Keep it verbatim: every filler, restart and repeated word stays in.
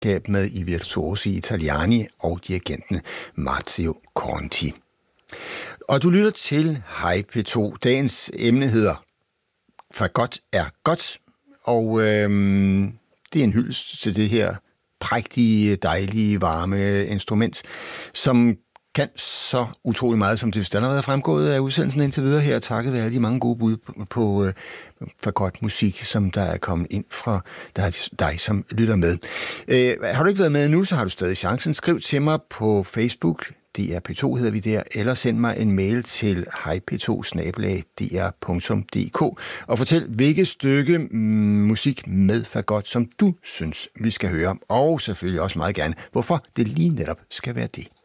selskab med i Virtuosi Italiani og dirigenten Marzio Conti. Og du lytter til Hej P to. Dagens emne hedder Fagot er godt, og øhm, det er en hyldest til det her prægtige, dejlige, varme instrument, som kan så utrolig meget, som det allerede er fremgået af udsendelsen indtil videre her, takket være alle de mange gode bud på, på øh, fagot musik, som der er kommet ind fra dig, dig som lytter med. Øh, har du ikke været med nu, så har du stadig chancen. Skriv til mig på Facebook, D R P to hedder vi der, eller send mig en mail til hej p to snabel-a d r punktum d k og fortæl, hvilket stykke mm, musik med fagot, som du synes, vi skal høre. Og selvfølgelig også meget gerne, hvorfor det lige netop skal være det.